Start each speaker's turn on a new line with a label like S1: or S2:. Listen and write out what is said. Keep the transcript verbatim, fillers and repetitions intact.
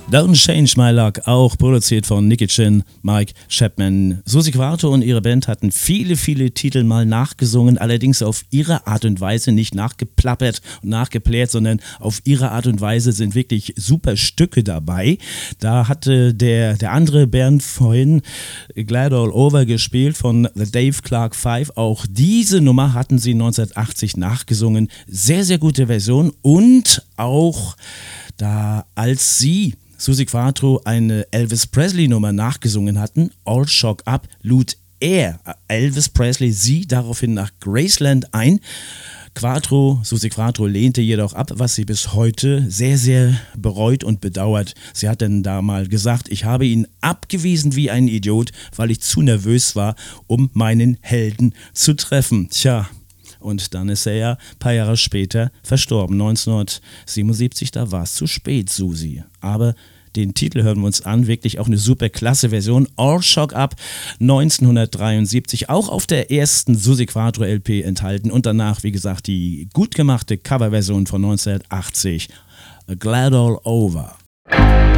S1: Don't Change My Luck, auch produziert von Nicky Chin, Mike Chapman. Suzi Quatro und ihre Band hatten viele, viele Titel mal nachgesungen, allerdings auf ihre Art und Weise, nicht nachgeplappert und nachgeplärt, sondern auf ihre Art und Weise sind wirklich super Stücke dabei. Da hatte der, der andere Bernd vorhin Glad All Over gespielt von The Dave Clark Five. Auch diese Nummer hatten sie neunzehnhundertachtzig nachgesungen. Sehr, sehr gute Version und auch da, als sie Suzi Quatro eine Elvis Presley-Nummer nachgesungen hatten, All Shock Up, lud er, Elvis Presley, sie daraufhin nach Graceland ein. Quatro, Suzi Quatro lehnte jedoch ab, was sie bis heute sehr, sehr bereut und bedauert. Sie hat dann da mal gesagt, ich habe ihn abgewiesen wie ein Idiot, weil ich zu nervös war, um meinen Helden zu treffen. Tja, und dann ist er ja ein paar Jahre später verstorben, neunzehnhundertsiebenundsiebzig, da war es zu spät, Susi. Aber den Titel hören wir uns an, wirklich auch eine super klasse Version, All Shock Up, neunzehnhundertdreiundsiebzig, auch auf der ersten Suzi Quatro L P enthalten und danach, wie gesagt, die gut gemachte Coverversion von neunzehnhundertachtzig, Glad All Over.